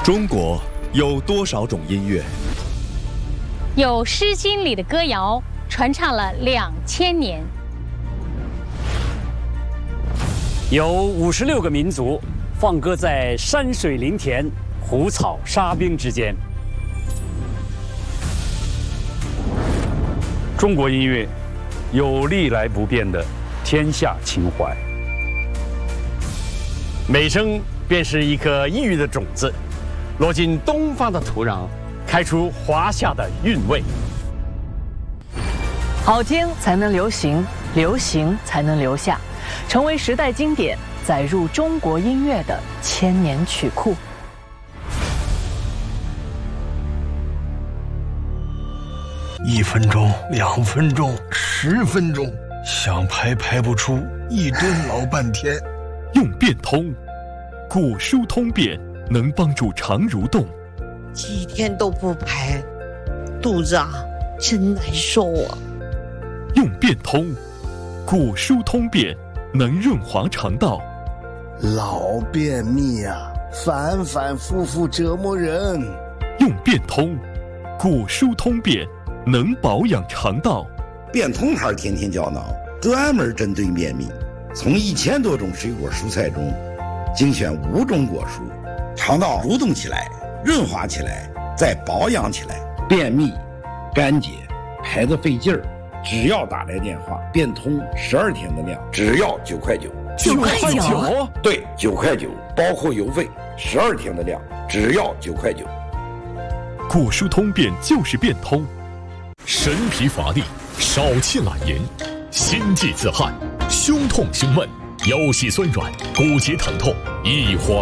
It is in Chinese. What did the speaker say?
中国有多少种音乐？ 有《诗经》里的歌谣传唱了2000年。 有56个民族放歌在山水林田、湖草沙冰之间。 中国音乐有历来不变的天下情怀。 美声便是一颗异域的种子，落进东方的土壤，开出华夏的韵味。 好听才能流行，流行才能留下，成为时代经典，载入中国音乐的千年曲库。 1分钟、2分钟、10分钟，想排不出，一蹲老半天。 用变通，古书通变能帮助肠蠕动。 几天都不排，肚子真难受啊。 用变通，古书通变能润滑肠道。 老便秘反反复复折磨人。 用变通，古书通变能保养肠道。 变通牌天天胶囊专门针对便秘，从1000多种水果蔬菜中精选5种果蔬，肠道蠕动起来，润滑起来，再保养起来。便秘、干结、排得费劲儿，只要打来电话，变通12天的量，只要9块9。 9块9？ 对，9块9，包括邮费，12天的量，只要9块9。 古书通变就是变通。 神疲乏力，少气懒言，心悸自汗，胸痛胸闷，腰膝酸软，骨节疼痛，一晃